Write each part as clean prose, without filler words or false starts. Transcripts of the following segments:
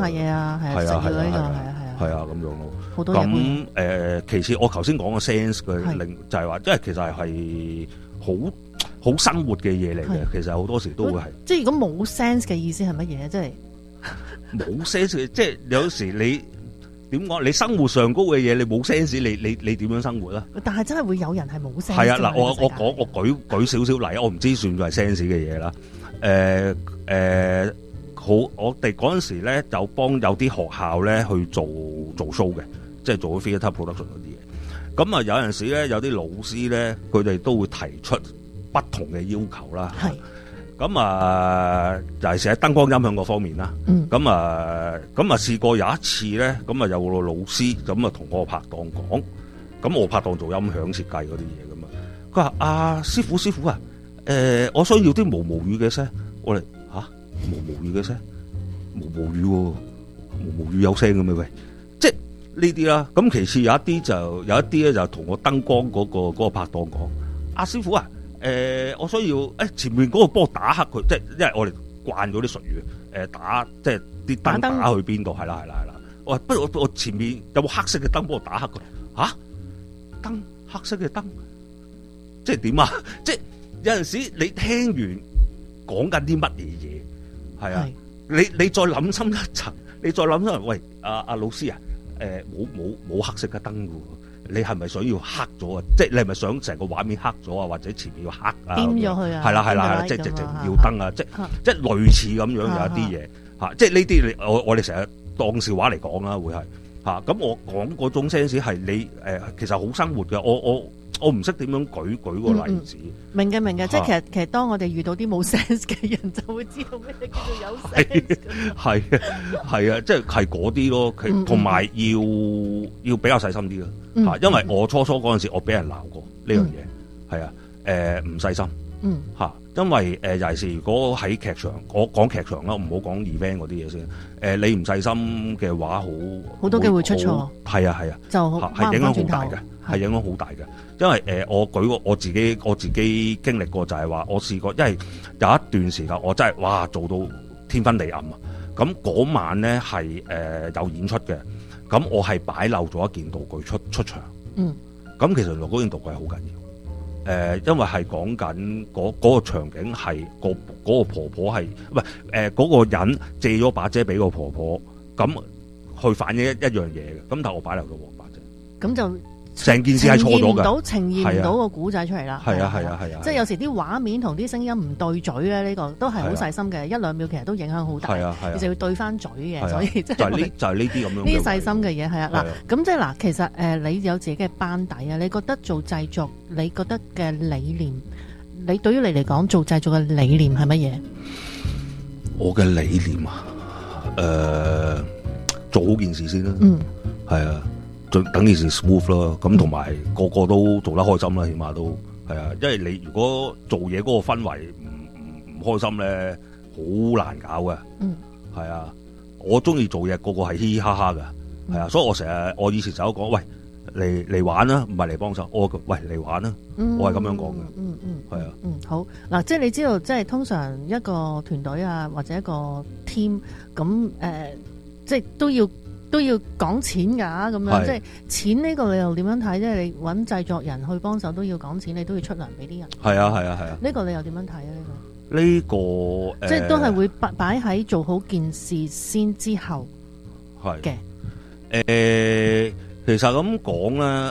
發嘢啊，係食咗呢個係咁樣咯。 好多嘢咁其次我頭先講嘅 sense 嘅令就係話，因為其實係好生活嘅嘢嚟嘅，其實好多時都會係。 即係如果冇 sense 嘅意思係乜嘢？即係冇 sense 嘅，即係有時你點講？你生活上高嘅嘢，你冇 sense，你點樣生活啊？ 但係真係會有人係冇 sense。 係啊，嗱，我舉少少例，我唔知算唔算係 sense 嘅嘢啦。好，我哋嗰陣時咧就幫有啲學校咧去做 show 嘅，即係做 theatre production 嗰啲嘢。咁啊，有陣時咧有啲老師咧，佢哋都會提出不同嘅要求啦。 係。 咁啊，就係成日燈光音響嗰方面啦。咁啊試過有一次咧，咁啊有個老師咁啊同我拍檔講，咁我拍檔做音響設計嗰啲嘢噶嘛。佢話：阿師傅啊，我想要啲毛毛雨嘅聲。我哋毛毛雨嘅聲，毛毛雨喎，毛毛雨有聲嘅咩？喂，即係呢啲啦。咁其次有一啲咧就同我燈光嗰個拍檔講：阿師傅啊。我需要前面嗰個幫我打黑佢，即係因為我哋慣咗啲術語，打即係啲燈打去邊度，係啦。我話不如我前面有冇黑色嘅燈幫我打黑佢？燈黑色嘅燈，即係點啊？即係有陣時你聽完講緊啲乜嘢嘢，係啊？你再諗深一層，你再諗深，喂阿老師啊，冇黑色嘅燈㗎喎。你係咪想要黑咗啊？即係你係咪想成個畫面黑咗啊？或者前面要黑啊？ 顛咗佢啊？ 係啦，即係直情要燈啊！即係類似咁樣有一啲嘢嚇，即係呢啲我哋成日當笑話嚟講啦，會係嚇。咁我講嗰種 sense 係你其實好生活嘅。我唔識點樣舉個例子。 明嘅，即係其實當我哋遇到啲冇 sense 嘅人，就會知道咩叫做有 sense。 係啊，即係嗰啲咯。同埋要比較細心啲咯。因為我初嗰陣時，我俾人鬧過呢樣嘢，係啊，唔細心，因為尤其是如果喺劇場，我講劇場啦，唔好講 event 嗰啲嘢先。你唔細心嘅話，好多機會出錯。 係啊，就係影響好大嘅，係影響好大嘅。因為我舉個我自己經歷過，就係話我試過，因為有一段時間我真係做到天昏地暗啊。咁嗰晚咧係有演出嘅。咁我係擺漏咗一件道具出場，咁其實原來嗰件道具係好緊要，因為係講緊嗰個場景係嗰個婆婆係唔係嗰個人借咗把遮俾個婆婆，咁去反映一樣嘢嘅，咁但係我擺漏咗把遮， 咁就成件事係錯咗嘅， 呈現唔到個古仔出嚟啦。 係啊， 即係有時啲畫面同啲聲音唔對嘴咧，呢個都係好細心嘅，1-2秒其實都影響好大。係啊，你就要對翻嘴嘅，所以即係就係呢啲咁樣呢啲細心嘅嘢係啊。嗱，咁即係嗱，其實你有自己嘅班底啊，你覺得做製作，你覺得嘅理念，你對於你嚟講做製作嘅理念係乜嘢？ 我嘅理念啊，做好件事先啦。係啊。等件事 smooth 咯，咁同埋個個都做得開心啦，起碼都係啊。因為你如果做嘢嗰個氛圍唔開心咧，好難搞嘅。係啊，我中意做嘢，個個係嘻嘻哈哈嘅，係啊。所以我以前成日都講，喂嚟玩啦，唔係嚟幫手。我喂嚟玩啦，我係咁樣講嘅。係啊。 好嗱，即係你知道，即係通常一個團隊啊，或者一個 team 咁即係都要講錢㗎，咁樣即係錢呢個你又點樣睇？即係你揾製作人去幫手都要講錢，你都要出糧俾啲人。係啊。呢個你又點樣睇啊？ 呢個即係都係會擺喺做好件事先之後嘅。 其實咁講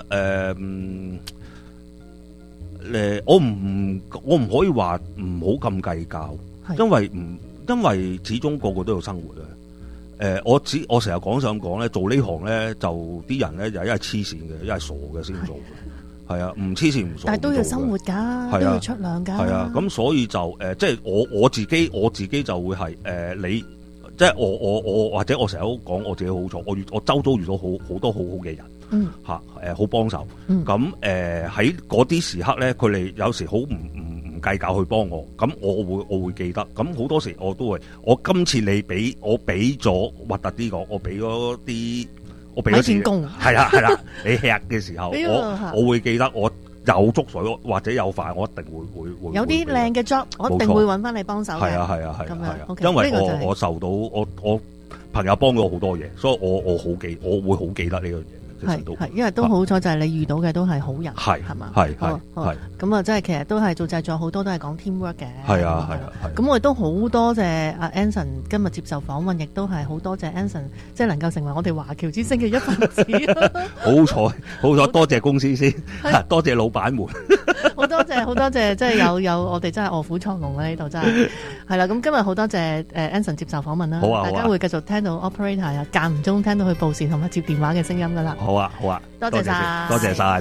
咧，我唔可以話唔好咁計較，因為始終個個都有生活啊。我成日想講咧，做呢行咧就啲人咧就一係黐線嘅，一係傻嘅先做嘅，係啊，唔黐線唔傻。但係都要生活㗎，都要出糧㗎。係啊，咁所以就即係我自己就會係你即係我或者我成日都講我自己好彩，我周遭遇到好多好好嘅人，好幫手。咁喺嗰啲時刻咧，佢哋有時好唔計較去幫我，咁我會記得。咁好多時我都會，我今次你俾咗核突啲講，我俾咗錢工，係啦，你吃嘅時候，我會記得，我有粥水或者有飯，我一定會有啲靚嘅 job，我一定會揾翻你幫手嘅。 係啊，咁樣，因為我受到我朋友幫咗我好多嘢，所以我會好記得呢樣嘢。 係，因為都好彩就係你遇到嘅都係好人，係嘛？係咁啊，即係其實都係做製作好多都係講 teamwork 嘅。係啊。咁我亦都好多謝阿 Anson 今日接受訪問，亦都係好多謝 Anson 即係能夠成為我哋華僑之星嘅一份子。 好彩，多謝公司先，多謝老闆們。 好多謝，即係有我哋真係卧虎藏龍喺呢度，真係係啦。咁今日好多謝Anson 接受訪問啦。大家會繼續聽到 operator 間唔中聽到佢報時同埋接電話嘅聲音噶啦。好啊，多謝晒。